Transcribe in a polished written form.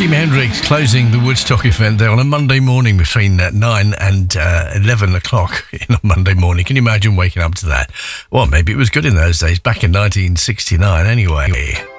Jimi Hendrix closing the Woodstock event there on a Monday morning between 9 and 11 o'clock in a Monday morning. Can you imagine waking up to that? Well, maybe it was good in those days, back in 1969 anyway.